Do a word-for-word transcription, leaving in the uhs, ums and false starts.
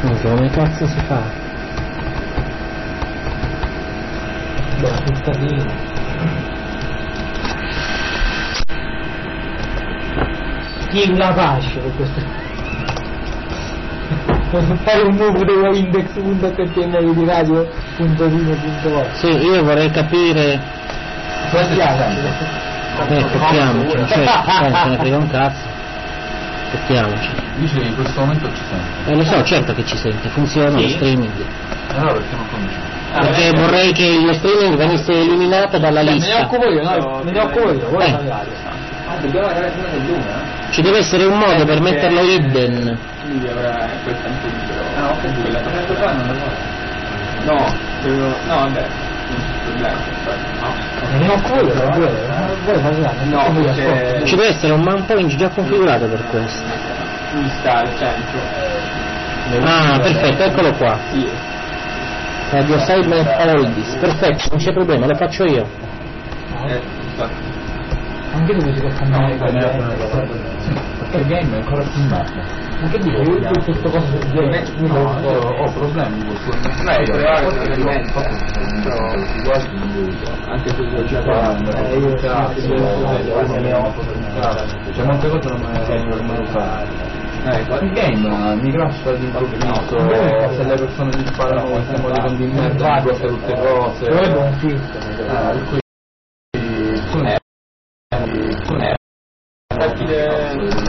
Come cazzo si fa? Beh, cittadino. Chi la pace per questo? Posso fare un w index punto h t m l di radio punto dino punto org. Sì, io vorrei capire. Eh, capiamoci, cioè, se ne frega un cazzo. Capiamoci. Dice che in questo momento ci sente. Eh lo so, certo che ci sente, funziona Sì. lo streaming. Allora perché non comincia? Perché Ah, vorrei che lo streaming venisse eliminato dalla me ne lista. occupo io, no? Me ne occupo io, vuoi Eh. parlare? Ah, dobbiamo andare fino all'una? Ci deve essere un modo per metterlo hidden. Quindi avrà quel tempo libero. Ah, ho capito, quella cosa qua non la vuole. No, quello... no vabbè, non c'è problema. No. Me ne occupo io, non vuoi? Vuoi parlare? No, Come io perché- ascolto. Ci deve essere un man point già configurato per questo. Lui sta al centro. Ah, perfetto, eccolo qua. Sì. Radio Assignment Oldies. Perfetto, non c'è problema, lo faccio io. Eh, infatti. Anche tu si può cambiare No, perché il game è ancora più merda. Ma che dico? Io ho questo coso del genere. No, ho, ho problemi con questo. No, anche se io ci parlo, Eh, io c'è molte cose non me lo fare. Il game mi crasha all'improvviso, se le persone ti sparano in modo con di merda, mi blocca tutte cose. Però è buon filtro. Ah, per cui non è non è facile